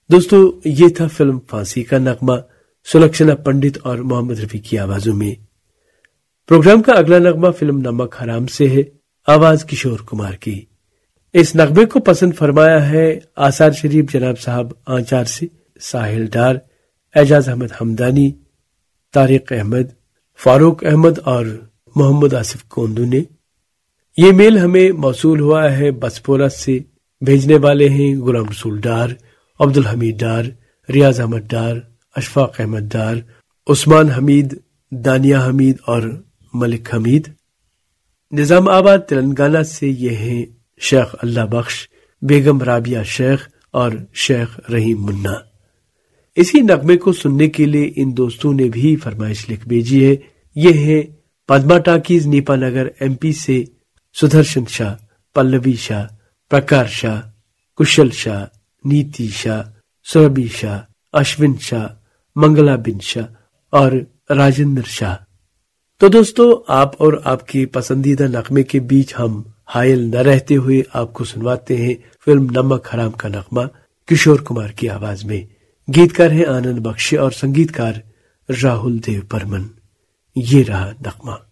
دوستو یہ تھا فلم پھانسی کا نغمہ سلکشنا پنڈت اور محمد رفیع کی آوازوں میں۔ پروگرام کا اگلا نغمہ فلم نمک حرام سے ہے، آواز کشور کمار کی۔ اس نغمے کو پسند فرمایا ہے آثار شریف جناب صاحب آنچار سے ساحل ڈار، اعجاز احمد حمدانی، طارق احمد، فاروق احمد اور محمد آصف کوندو نے۔ یہ میل ہمیں موصول ہوا ہے بسپورہ سے، بھیجنے والے ہیں غلام رسول ڈار، عبدالحمید ڈار، ریاض احمد ڈار، اشفاق احمد ڈار، عثمان حمید، دانیہ حمید اور ملک حمید۔ نظام آباد تلنگانہ سے یہ ہیں شیخ اللہ بخش، بیگم رابعہ شیخ اور شیخ رحیم منا۔ اسی نغمے کو سننے کے لیے ان دوستوں نے بھی فرمائش لکھ بھیجی ہے۔ یہ ہیں Padma talkies NIPA Nagar M P سے سدرشن شاہ، پلوی شاہ، پرکار شاہ، کشل شاہ، نیتی شاہ، سربی شاہ، اشون شاہ، منگلا بن شاہ اور راجندر شاہ۔ تو دوستو آپ اور آپ کی پسندیدہ نغمے کے بیچ ہم حائل نہ رہتے ہوئے آپ کو سنواتے ہیں فلم نمک حرام کا نغمہ کشور کمار کی آواز میں۔ گیتکار ہیں آنند بخش اور سنگیتکار راہل دیو برمن۔ یہ رہا نغمہ۔